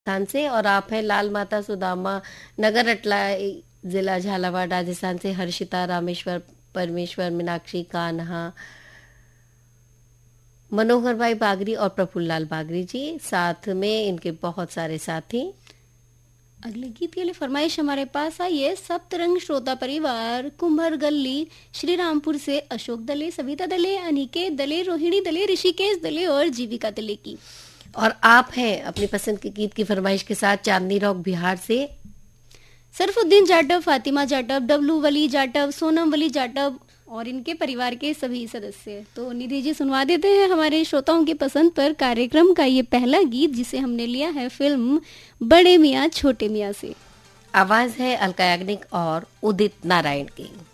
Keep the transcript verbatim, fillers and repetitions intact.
राजस्थान से, और आप हैं लाल माता सुदामा नगर अटला, जिला झालावाड़, राजस्थान से। हर्षिता, रामेश्वर, परमेश्वर, मीनाक्षी, कान्हा, मनोहर भाई बागरी और प्रफुल्ल लाल बागरी जी, साथ में इनके बहुत सारे साथी। अगले गीत के लिए फरमाइश हमारे पास आई है सप्तरंग श्रोता परिवार कुंभर गली श्री रामपुर से अशोक दले, सविता दले, अनिकेत दले, रोहिणी दले, ऋषिकेश दले और जीविका दले की। और आप हैं अपनी पसंद के गीत की फरमाइश के साथ चांदनी रॉक बिहार से सरफुद्दीन जाटव, फातिमा जाटव, डब्लू वली जाटव, सोनम वली जाटव और इनके परिवार के सभी सदस्य। तो निधि जी सुनवा देते हैं हमारे श्रोताओं की पसंद पर कार्यक्रम का ये पहला गीत, जिसे हमने लिया है फिल्म बड़े मियाँ छोटे मियाँ से। आवाज है अलका याग्निक और उदित नारायण की।